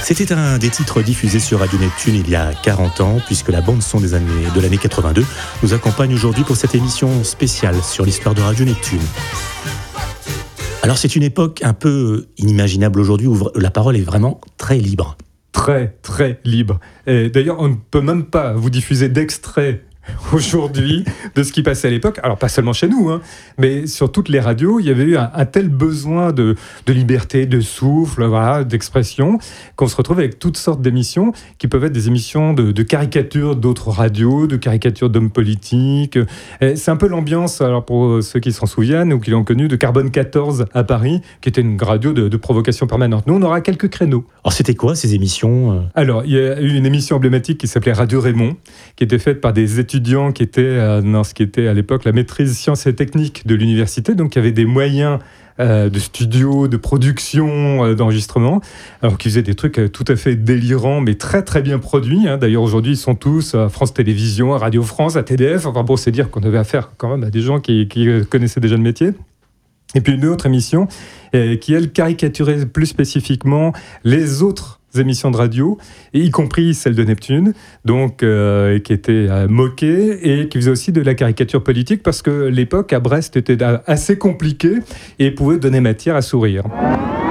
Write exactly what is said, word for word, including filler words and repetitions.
C'était un des titres diffusés sur Radio Neptune il y a quarante ans, puisque la bande-son des années, de l'année quatre-vingt-deux nous accompagne aujourd'hui pour cette émission spéciale sur l'histoire de Radio Neptune. Alors c'est une époque un peu inimaginable aujourd'hui où la parole est vraiment très libre. Très, très libre. Et d'ailleurs, on ne peut même pas vous diffuser d'extraits aujourd'hui de ce qui passait à l'époque, alors pas seulement chez nous, hein, mais sur toutes les radios, il y avait eu un, un tel besoin de, de liberté, de souffle, voilà, d'expression, qu'on se retrouve avec toutes sortes d'émissions qui peuvent être des émissions de, de caricatures d'autres radios, de caricatures d'hommes politiques. Et c'est un peu l'ambiance, alors pour ceux qui s'en souviennent ou qui l'ont connu, de Carbone quatorze à Paris, qui était une radio de, de provocation permanente. Nous, on aura quelques créneaux. Alors c'était quoi ces émissions ? Alors, il y a eu une émission emblématique qui s'appelait Radio Raymond, qui était faite par des étudiants qui étaient euh, dans ce qui était à l'époque la maîtrise sciences et techniques de l'université, donc il y avait des moyens euh, de studio, de production, euh, d'enregistrement, alors qu'ils faisaient des trucs euh, tout à fait délirants, mais très très bien produits. Hein. D'ailleurs, aujourd'hui, ils sont tous à France Télévisions, à Radio France, à T D F. Enfin bon, c'est dire qu'on avait affaire quand même à des gens qui, qui connaissaient déjà le métier. Et puis une autre émission euh, qui, elle, caricaturait plus spécifiquement les autres émissions de radio, et y compris celle de Neptune, donc euh, qui était euh, moquée et qui faisait aussi de la caricature politique parce que l'époque à Brest était assez compliquée et pouvait donner matière à sourire.